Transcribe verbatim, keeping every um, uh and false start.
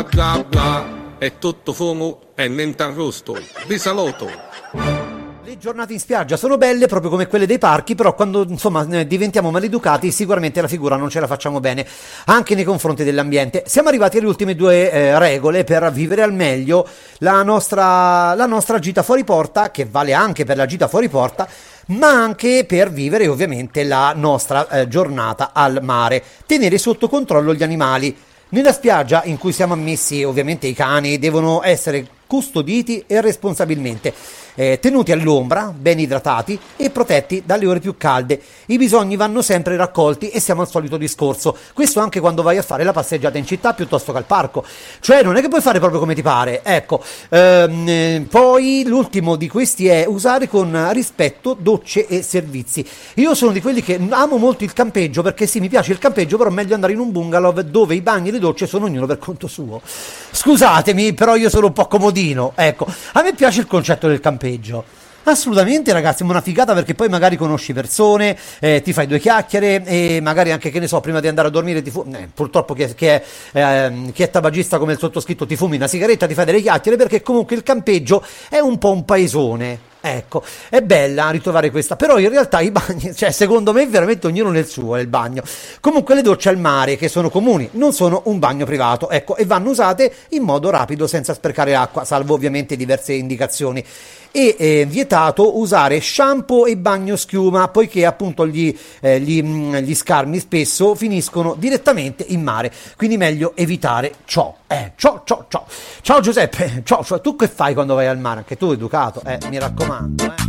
bla bla, è tutto fumo e niente arrosto. Vi saluto. Le giornate in spiaggia sono belle proprio come quelle dei parchi, però quando insomma diventiamo maleducati sicuramente la figura non ce la facciamo bene anche nei confronti dell'ambiente. Siamo arrivati alle ultime due eh, regole per vivere al meglio la nostra, la nostra gita fuori porta, che vale anche per la gita fuori porta, ma anche per vivere ovviamente la nostra eh, giornata al mare. Tenere sotto controllo gli animali. Nella spiaggia in cui siamo ammessi ovviamente i cani devono essere custoditi e responsabilmente eh, tenuti all'ombra, ben idratati e protetti dalle ore più calde. I bisogni vanno sempre raccolti e siamo al solito discorso. Questo anche quando vai a fare la passeggiata in città piuttosto che al parco. Cioè non è che puoi fare proprio come ti pare. Ecco, ehm, eh, poi l'ultimo di questi è usare con rispetto docce e servizi. Io sono di quelli che amo molto il campeggio, perché sì, mi piace il campeggio, però è meglio andare in un bungalow dove i bagni e le docce sono ognuno per conto suo. Scusatemi, però io sono un po' comodino. Ecco, a me piace il concetto del campeggio. Assolutamente, ragazzi, è una figata, perché poi magari conosci persone, eh, ti fai due chiacchiere e magari anche, che ne so, prima di andare a dormire ti fu- eh, purtroppo chi è, chi, è, eh, chi è tabagista come il sottoscritto ti fumi una sigaretta, ti fai delle chiacchiere, perché comunque il campeggio è un po' un paesone. Ecco, è bella ritrovare questa, però in realtà i bagni, cioè secondo me veramente ognuno nel suo è il bagno. Comunque le docce al mare, che sono comuni, non sono un bagno privato, ecco, e vanno usate in modo rapido senza sprecare acqua, salvo ovviamente diverse indicazioni. E è vietato usare shampoo e bagno schiuma, poiché appunto gli, eh, gli, gli scarmi spesso finiscono direttamente in mare, quindi meglio evitare ciò. Eh, ciao, ciao, ciao. Ciao Giuseppe, ciao, ciao. Tu che fai quando vai al mare? Anche tu educato, eh, mi raccomando, eh.